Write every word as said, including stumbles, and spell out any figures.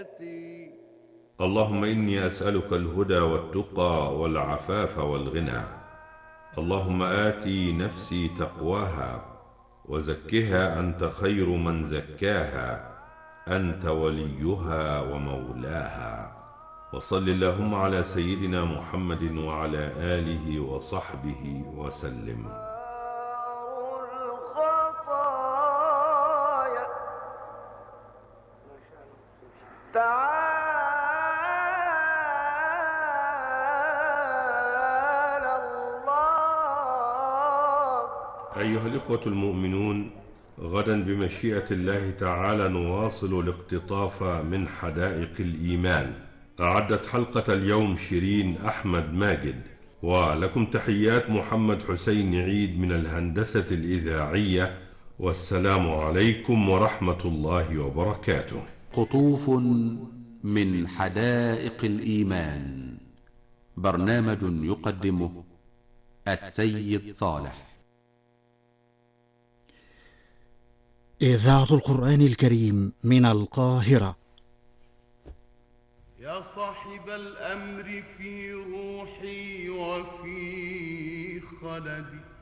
اللهم إني أسألك الهدى والتقى والعفاف والغنى. اللهم آتي نفسي تقواها وزكها أنت خير من زكاها، أنت وليها ومولاها. وصل اللهم على سيدنا محمد وعلى آله وصحبه وسلم. أيها الإخوة المؤمنون، غدا بمشيئة الله تعالى نواصل الاقتطاف من حدائق الإيمان. أعدت حلقة اليوم شيرين أحمد ماجد، ولكم تحيات محمد حسين عيد من الهندسة الإذاعية، والسلام عليكم ورحمة الله وبركاته. قطوف من حدائق الإيمان، برنامج يقدمه السيد صالح. إذاعة القرآن الكريم من القاهرة. يا صاحب الأمر في روحي وفي خلدي،